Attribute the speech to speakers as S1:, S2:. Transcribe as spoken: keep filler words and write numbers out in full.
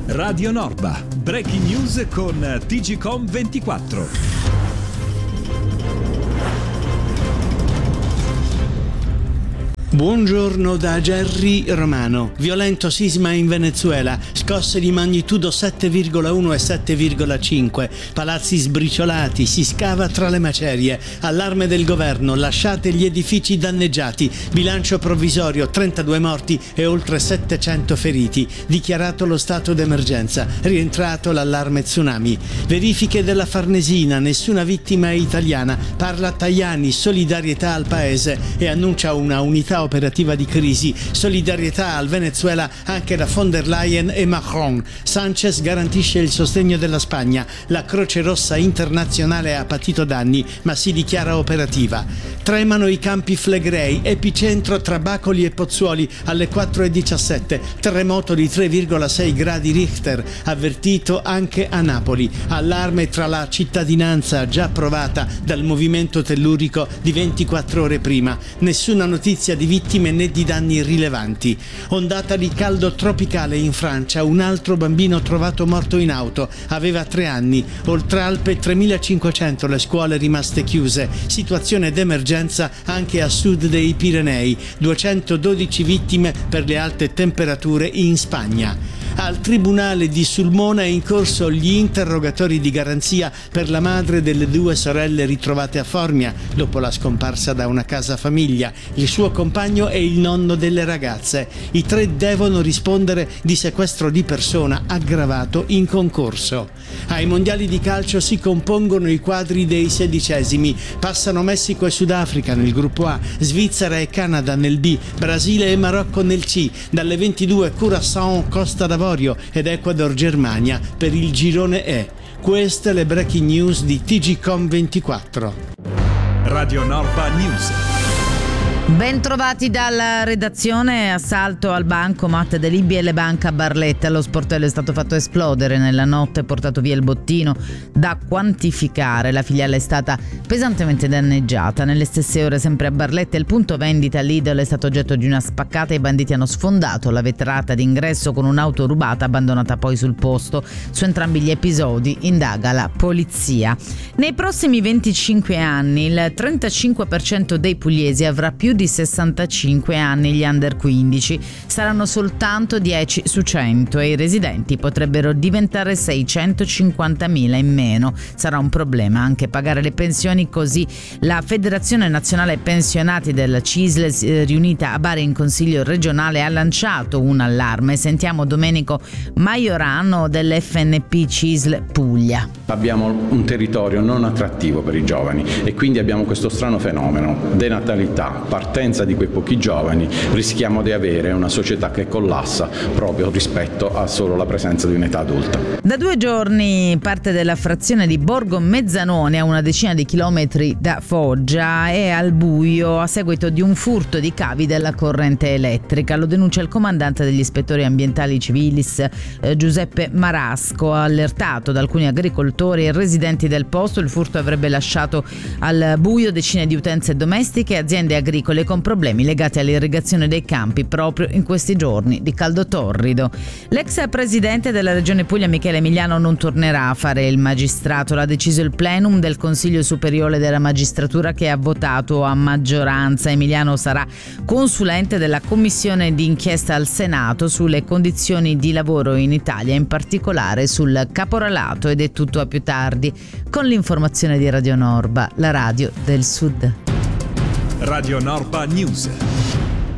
S1: Radio Norba, breaking news con T G Com ventiquattro.
S2: Buongiorno da Gerry Romano. Violento sisma in Venezuela, scosse di magnitudo sette virgola uno e sette virgola cinque, palazzi sbriciolati, si scava tra le macerie, allarme del governo, lasciate gli edifici danneggiati, bilancio provvisorio, trentadue morti e oltre settecento feriti, dichiarato lo stato d'emergenza, rientrato l'allarme tsunami. Verifiche della Farnesina, nessuna vittima italiana, parla Tajani, solidarietà al paese e annuncia una unità operativa di crisi, solidarietà al Venezuela anche da von der Leyen e Macron. Sanchez garantisce il sostegno della Spagna, la Croce Rossa internazionale ha patito danni ma si dichiara operativa. Tremano i Campi Flegrei, epicentro tra Bacoli e Pozzuoli alle quattro e diciassette, terremoto di tre virgola sei gradi Richter, avvertito anche a Napoli, allarme tra la cittadinanza già provata dal movimento tellurico di ventiquattro ore prima, nessuna notizia di vittime né di danni rilevanti. Ondata di caldo tropicale in Francia, un altro bambino trovato morto in auto, aveva tre anni, oltre Alpe tremilacinquecento le scuole rimaste chiuse, situazione d'emergenza anche a sud dei Pirenei, duecentododici vittime per le alte temperature in Spagna. Al tribunale di Sulmona è in corso gli interrogatori di garanzia per la madre delle due sorelle ritrovate a Formia dopo la scomparsa da una casa famiglia, il suo compagno e il nonno delle ragazze. I tre devono rispondere di sequestro di persona aggravato in concorso. Ai mondiali di calcio si compongono i quadri dei sedicesimi, passano Messico e Sudafrica nel gruppo A, Svizzera e Canada nel B, Brasile e Marocco nel C, dalle ventidue Curaçao, Costa d'Avorio ed Ecuador Germania per il girone E. Queste le breaking news di T G Com ventiquattro.
S1: Radio Norba News.
S3: Ben trovati dalla redazione. Assalto al bancomat dell'I B L Banca a Barletta. Lo sportello è stato fatto esplodere nella notte e portato via il bottino da quantificare. La filiale è stata pesantemente danneggiata. Nelle stesse ore, sempre a Barletta, il punto vendita Lidl è stato oggetto di una spaccata e i banditi hanno sfondato la vetrata d'ingresso con un'auto rubata abbandonata poi sul posto. Su entrambi gli episodi indaga la polizia. Nei prossimi venticinque anni il trentacinque per cento dei pugliesi avrà più di sessantacinque anni, gli under quindici saranno soltanto dieci su cento e i residenti potrebbero diventare seicentocinquantamila in meno. Sarà un problema anche pagare le pensioni, così la Federazione Nazionale Pensionati della C I S L, riunita a Bari in Consiglio regionale, ha lanciato un allarme. Sentiamo Domenico Maiorano dell'F N P C I S L Puglia.
S4: Abbiamo un territorio non attrattivo per i giovani e quindi abbiamo questo strano fenomeno, denatalità, partenza di quei pochi giovani, rischiamo di avere una società che collassa proprio rispetto a solo la presenza di un'età adulta.
S3: Da due giorni parte della frazione di Borgo Mezzanone, a una decina di chilometri da Foggia, è al buio a seguito di un furto di cavi della corrente elettrica. Lo denuncia il comandante degli ispettori ambientali civilis eh, Giuseppe Marasco. Allertato da alcuni agricoltori e residenti del posto, il furto avrebbe lasciato al buio decine di utenze domestiche e aziende agricole con problemi legati all'irrigazione dei campi proprio in questi giorni di caldo torrido. L'ex presidente della Regione Puglia Michele Emiliano non tornerà a fare il magistrato, l'ha deciso il plenum del Consiglio Superiore della Magistratura, che ha votato a maggioranza. Emiliano sarà consulente della commissione di inchiesta al Senato sulle condizioni di lavoro in Italia, in particolare sul caporalato. Ed è tutto, a più tardi con l'informazione di Radio Norba, la radio del Sud.
S1: Radio Norba News.